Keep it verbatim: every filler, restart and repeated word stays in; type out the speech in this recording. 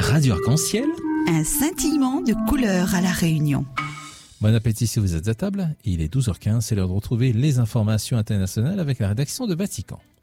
Radio Arc-en-Ciel. Un scintillement de couleurs à La Réunion. Bon appétit si vous êtes à table. Il est douze heures quinze, c'est l'heure de retrouver les informations internationales avec la rédaction de Vatican.